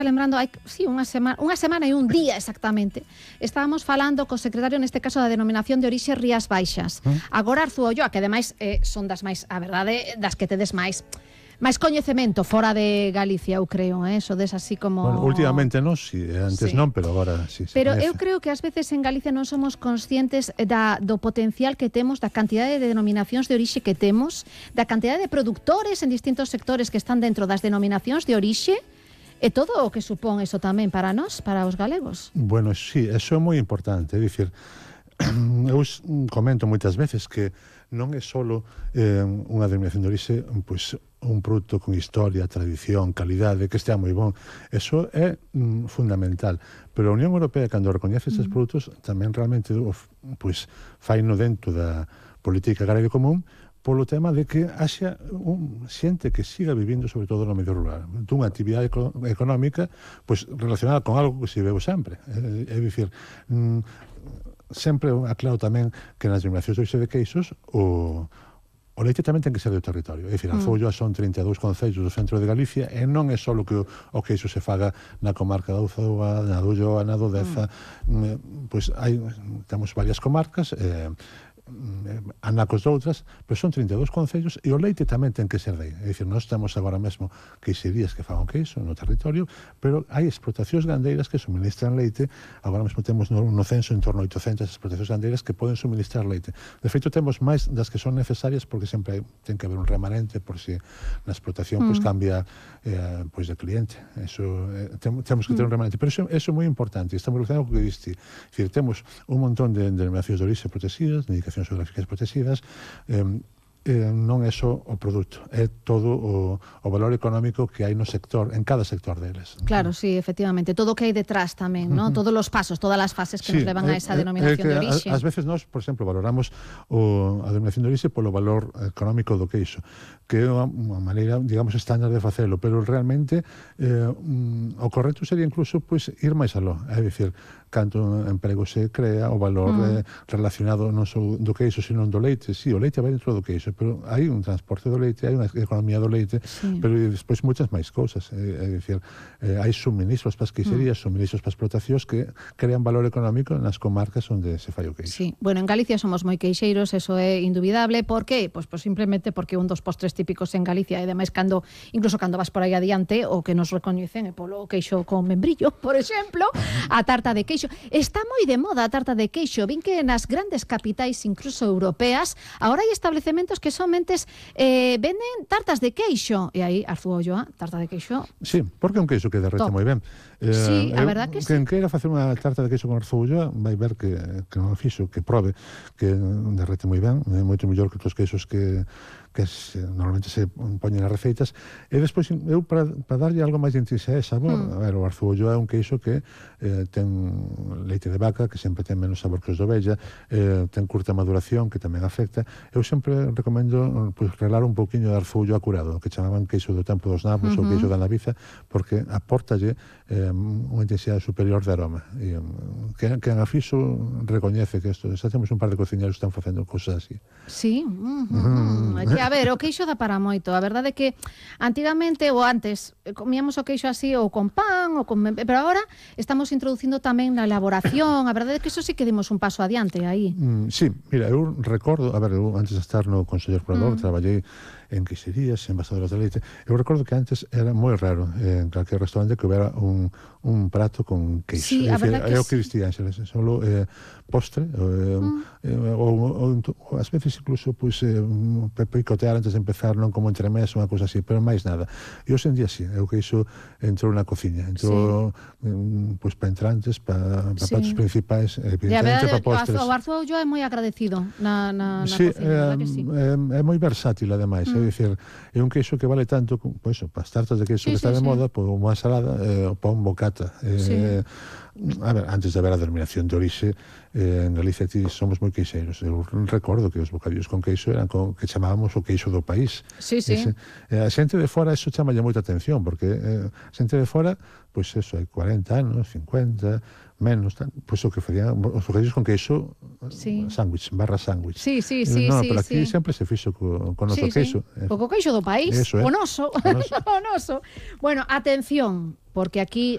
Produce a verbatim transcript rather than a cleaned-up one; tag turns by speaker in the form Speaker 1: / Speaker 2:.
Speaker 1: lembrando, hai, sí, unha semana, unha semana e un día exactamente, estábamos falando co secretario, neste caso, da denominación de orixe Rías Baixas. ¿Mm? Agora Arzu Ulloa, que ademais eh, son das máis, a verdade, das que tedes máis máis coñecemento fora de Galicia, eu creo, eh? Sodes así como...
Speaker 2: Bueno, últimamente non, si, sí, antes sí. non, pero agora sí se
Speaker 1: Pero
Speaker 2: coñece.
Speaker 1: Eu creo que ás veces en Galicia non somos conscientes da, do potencial que temos, da cantidade de denominacións de orixe que temos, da cantidade de productores en distintos sectores que están dentro das denominacións de orixe, e todo o que supón eso tamén para nós, para os galegos.
Speaker 2: Bueno, sí, eso é moi importante, é dicir, eu comento moitas veces que non é só eh, unha denominación de orixe, pois, un produto con historia, tradición, calidade, que estea moi bon. Eso é mm, fundamental. Pero a Unión Europea, cando recoñece estes mm. produtos, tamén realmente pois, fai no dentro da política agraria común, polo tema de que haxa un xente que siga vivindo sobre todo no medio rural, dunha actividade eco económica pois relacionada con algo que se veu sempre. É, é dicir, mm, sempre aclaro tamén que nas denominacións de orixe de queixos o O leite tamén ten que ser do territorio. É dicir, a Arzu Ulloa son trinta e dous concellos do centro de Galicia e non é só que o, o queixo se faga na comarca da Ulloa, na do Ulloa, na do Deza. Mm. Pois hai, temos varias comarcas, eh, anacos de outras, pero son trinta e dous concellos e o leite tamén ten que ser dai. É dicir, nós temos agora mesmo queixerías que fagan queixo no territorio, pero hai explotacións gandeiras que suministran leite. Agora mesmo temos no, no censo en torno a oitocentas explotacións gandeiras que poden suministrar leite. De feito, temos máis das que son necesarias porque sempre hai, ten que haber un remanente por si na explotación mm. pois cambia eh, pois de cliente. Eso, eh, tem, temos que ter un remanente. Pero eso, eso é moi importante. Estamos relacionados co que diste. É dicir, temos un montón de denominacións de orixe protegidas, de indicacións geográficas protegidas, eh, eh, non é só o produto, é todo o, o valor económico que hai no sector, en cada sector deles.
Speaker 1: Claro, sí, efectivamente, todo o que hai detrás tamén, ¿no? Uh -huh. Todos os pasos, todas as fases que sí, nos levan a esa denominación
Speaker 2: eh,
Speaker 1: de orixe.
Speaker 2: Ás veces nós, por exemplo, valoramos o, a denominación de orixe polo valor económico do queixo, que é unha maneira, digamos, estándar de facelo, pero realmente eh, um, o correcto sería incluso pues, ir máis aló, é dicir, canto emprego se crea, o valor mm. eh, relacionado non só do queixo, sino do leite. Sí, o leite vai dentro do queixo, pero hai un transporte do leite, hai unha economía do leite, sí. pero despois moitas máis cousas. É, é dicir, eh, hai suministros para as queixerías, mm. suministros para as explotacións que crean valor económico nas comarcas onde se fai o queixo.
Speaker 1: Sí, bueno, en Galicia somos moi queixeiros, eso é indubidable. Por qué? Pois pues, pues simplemente porque un dos postres típicos en Galicia, e ademais cando, incluso cando vas por aí adiante, o que nos recoñecen é polo queixo con membrillo, por exemplo, a tarta de queixo. Está moi de moda a tarta de queixo. Vin que nas grandes capitais, incluso europeas, agora hai establecementos que somente eh, venden tartas de queixo. E aí, Arzu Ulloa, tarta de queixo.
Speaker 2: Sí, porque é un queixo que derrete moi ben.
Speaker 1: Eh, sí, a verdad que sí.
Speaker 2: Quen queira facer unha tarta de queixo con Arzu Ulloa vai ver que, que non o fixo, que probe que derrete moi ben, é moito mellor que outros queixos que que se, normalmente se poñen as receitas. E despois, eu, para, para darlle algo máis de intensidade e sabor, mm. a ver, o Arzu Ulloa é un queixo que eh, ten leite de vaca, que sempre ten menos sabor que os de ovella, eh, ten curta maduración, que tamén afecta. Eu sempre recomendo pues, relar un pouquiño de Arzu Ulloa curado, que chamaban queixo do tempo dos nabos, uh -huh. ou queixo da naviza, porque aportalle eh, unha intensidade superior de aroma. E, que, que en afixo recoñece que isto, xa temos un par de cociñeros que están facendo cousas así.
Speaker 1: Sí, uh -huh. mm. A ver, o queixo dá para moito. A verdade é que antigamente ou antes comíamos o queixo así ou con pan, ou con... pero agora estamos introducindo tamén na elaboración. A verdade é que iso sí que dimos un paso adiante aí.
Speaker 2: Mm, sí, mira, eu recordo, a ver, eu antes de estar no Consello Explorador, mm. traballei en queixerías, en envasadoras de leite. Eu recordo que antes era moi raro eh, en calquer restaurante que houbera un, un prato con queixo.
Speaker 1: Sí, a verdade que
Speaker 2: é o que distía Ángeles, solo eh, postre, eh, mm. eh, ou, ou, ou ás veces incluso pues, eh, picotear antes de empezar, non como entremés, unha cousa así, pero máis nada. E hoxe en día sí, é o queixo entrou na cociña, entrou sí. eh, pues, para entrantes, para, para sí. platos principais, evidentemente para postres.
Speaker 1: O Arzu Ulloa é moi agradecido na, na, na
Speaker 2: sí,
Speaker 1: cociña,
Speaker 2: eh,
Speaker 1: que sí?
Speaker 2: É, é moi versátil, ademais, mm. é dicir, é un queixo que vale tanto, pois, pues, para as tartas de queixo sí, que está sí, de sí. moda, por unha ensalada, eh, o pão bocata. Eh, sí. A ver, antes de haber a denominación de orixe, eh, en Galicia ti somos moi queixeiros. Eu recordo que os bocadillos con queixo eran con, que chamábamos o queixo do país.
Speaker 1: Sí, sí.
Speaker 2: Ese, eh, a xente de fora eso chamalle moita atención, porque eh, a xente de fora, pois pues eso, hai cuarenta anos, cincuenta, menos, pois pues, o que facían os bocadillos con queixo, sí. sándwich, barra sándwich.
Speaker 1: Sí, sí, sí,
Speaker 2: no,
Speaker 1: sí,
Speaker 2: pero aquí
Speaker 1: sí.
Speaker 2: sempre se fixo co, con noso
Speaker 1: sí,
Speaker 2: queixo.
Speaker 1: Sí. O co queixo do país,
Speaker 2: eso, eh?
Speaker 1: o noso. o noso. Bueno, atención, porque aquí